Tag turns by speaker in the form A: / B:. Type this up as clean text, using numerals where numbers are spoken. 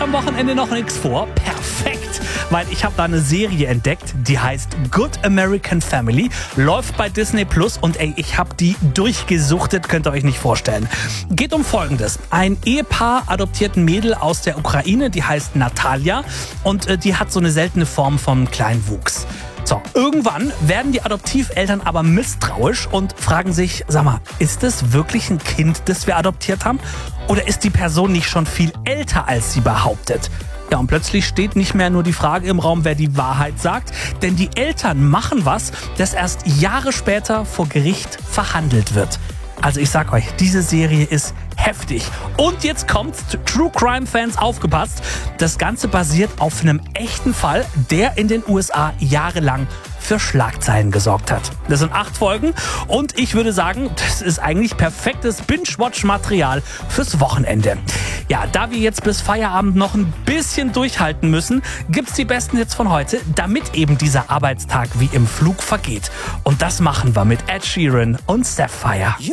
A: am Wochenende noch nichts vor? Perfekt, weil ich habe da eine Serie entdeckt, die heißt Good American Family, läuft bei Disney Plus und ich habe die durchgesuchtet, könnt ihr euch nicht vorstellen. Geht um Folgendes. Ein Ehepaar adoptiert ein Mädel aus der Ukraine, die heißt Natalia und die hat so eine seltene Form von Kleinwuchs. So, irgendwann werden die Adoptiveltern aber misstrauisch und fragen sich, sag mal, ist es wirklich ein Kind, das wir adoptiert haben? Oder ist die Person nicht schon viel älter, als sie behauptet? Ja, und plötzlich steht nicht mehr nur die Frage im Raum, wer die Wahrheit sagt, denn die Eltern machen was, das erst Jahre später vor Gericht verhandelt wird. Also ich sag euch, diese Serie ist heftig. Und jetzt kommt's, True Crime Fans aufgepasst. Das Ganze basiert auf einem echten Fall, der in den USA jahrelang für Schlagzeilen gesorgt hat. Das sind 8 Folgen und ich würde sagen, das ist eigentlich perfektes Binge-Watch-Material fürs Wochenende. Ja, da wir jetzt bis Feierabend noch ein bisschen durchhalten müssen, gibt's die besten Hits von heute, damit eben dieser Arbeitstag wie im Flug vergeht. Und das machen wir mit Ed Sheeran und Sapphire.